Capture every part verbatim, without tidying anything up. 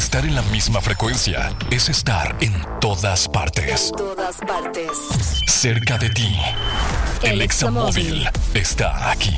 Estar en la misma frecuencia es estar en todas partes. En todas partes. Cerca de ti. El, el Examóvil está aquí.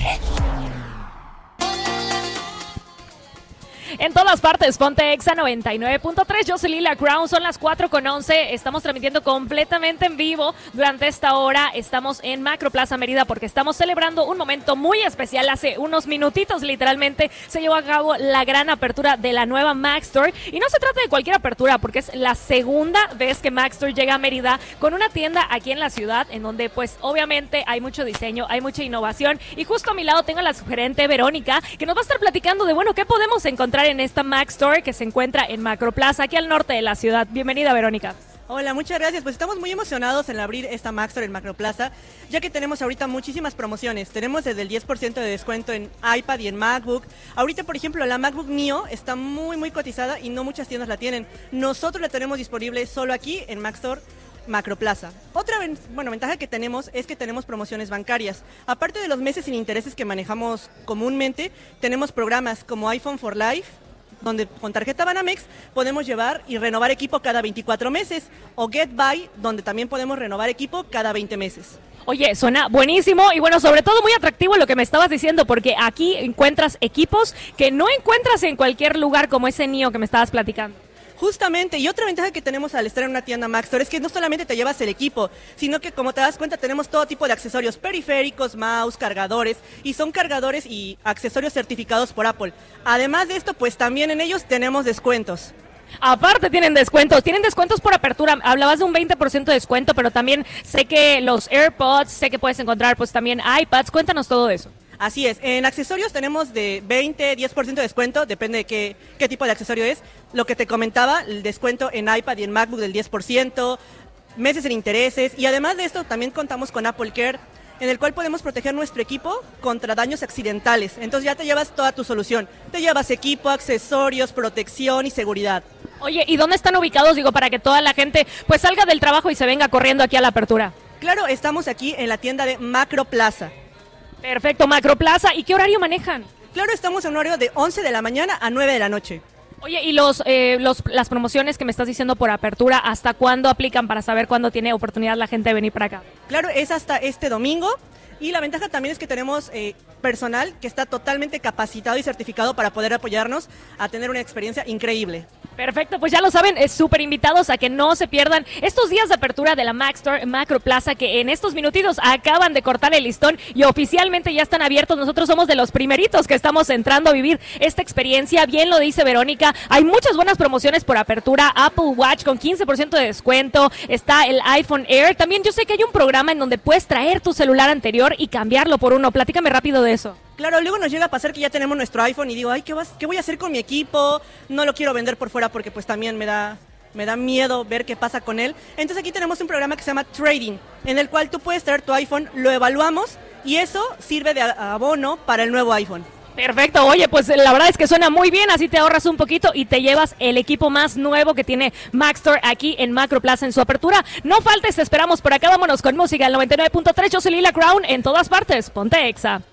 En todas partes, ponte Exa noventa y nueve punto tres. Yo soy Lila Crown, son las cuatro con once. Estamos transmitiendo completamente en vivo. Durante esta hora estamos en Macro Plaza Mérida porque estamos celebrando un momento muy especial. Hace unos minutitos, literalmente, se llevó a cabo la gran apertura de la nueva Mac Store. Y no se trata de cualquier apertura porque es la segunda vez que Mac Store llega a Mérida con una tienda aquí en la ciudad en donde, pues, obviamente hay mucho diseño, hay mucha innovación. Y justo a mi lado tengo a la sugerente Verónica que nos va a estar platicando de, bueno, qué podemos encontrar en esta Mac Store que se encuentra en Macro Plaza, aquí al norte de la ciudad. Bienvenida, Verónica. Hola, muchas gracias. Pues estamos muy emocionados en abrir esta Mac Store en Macro Plaza, ya que tenemos ahorita muchísimas promociones. Tenemos desde el diez por ciento de descuento en iPad y en MacBook. Ahorita, por ejemplo, la MacBook Neo está muy, muy cotizada y no muchas tiendas la tienen. Nosotros la tenemos disponible solo aquí en Mac Store Macro Plaza. Otra bueno, ventaja que tenemos es que tenemos promociones bancarias. Aparte de los meses sin intereses que manejamos comúnmente, tenemos programas como iPhone for Life, donde con tarjeta Banamex podemos llevar y renovar equipo cada veinticuatro meses, o Get Buy, donde también podemos renovar equipo cada veinte meses. Oye, suena buenísimo y bueno, sobre todo muy atractivo lo que me estabas diciendo, porque aquí encuentras equipos que no encuentras en cualquier lugar como ese Neo que me estabas platicando. Justamente, y otra ventaja que tenemos al estar en una tienda Mac Store es que no solamente te llevas el equipo, sino que como te das cuenta tenemos todo tipo de accesorios, periféricos, mouse, cargadores, y son cargadores y accesorios certificados por Apple. Además de esto, pues también en ellos tenemos descuentos. Aparte tienen descuentos, tienen descuentos por apertura, hablabas de un veinte por ciento de descuento, pero también sé que los AirPods, sé que puedes encontrar pues también iPads, cuéntanos todo eso. Así es, en accesorios tenemos de veinte, diez por ciento de descuento, depende de qué, qué tipo de accesorio es. Lo que te comentaba, el descuento en iPad y en MacBook del diez por ciento, meses sin intereses, y además de esto también contamos con Apple Care, en el cual podemos proteger nuestro equipo contra daños accidentales. Entonces ya te llevas toda tu solución, te llevas equipo, accesorios, protección y seguridad. Oye, ¿y dónde están ubicados? Digo, para que toda la gente pues salga del trabajo y se venga corriendo aquí a la apertura. Claro, estamos aquí en la tienda de Macro Plaza. Perfecto, Macro Plaza. ¿Y qué horario manejan? Claro, estamos en un horario de once de la mañana a nueve de la noche. Oye, ¿y los, eh, los las promociones que me estás diciendo por apertura, hasta cuándo aplican para saber cuándo tiene oportunidad la gente de venir para acá? Claro, es hasta este domingo. Y la ventaja también es que tenemos eh, personal que está totalmente capacitado y certificado para poder apoyarnos a tener una experiencia increíble. Perfecto, pues ya lo saben, es súper invitados a que no se pierdan estos días de apertura de la Mac Store Macro Plaza, que en estos minutitos acaban de cortar el listón y oficialmente ya están abiertos. Nosotros somos de los primeritos que estamos entrando a vivir esta experiencia. Bien lo dice Verónica, hay muchas buenas promociones por apertura. Apple Watch con quince por ciento de descuento, está el iPhone Air. También yo sé que hay un programa en donde puedes traer tu celular anterior y cambiarlo por uno. Platícame rápido de eso. Claro, luego nos llega a pasar que ya tenemos nuestro iPhone y digo, ay, ¿qué, vas, qué voy a hacer con mi equipo? No lo quiero vender por fuera porque pues también me da, me da miedo ver qué pasa con él. Entonces aquí tenemos un programa que se llama Trading, en el cual tú puedes traer tu iPhone, lo evaluamos y eso sirve de abono para el nuevo iPhone. Perfecto, oye, pues la verdad es que suena muy bien, así te ahorras un poquito y te llevas el equipo más nuevo que tiene Mac Store aquí en Macro Plaza en su apertura. No faltes, te esperamos por acá, vámonos con música, el noventa y nueve punto tres, yo soy Lila Crown, en todas partes, ponte Exa.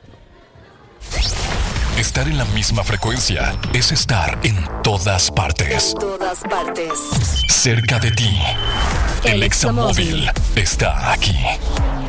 Estar en la misma frecuencia es estar en todas partes. En todas partes. Cerca de ti. El, el Examóvil está aquí.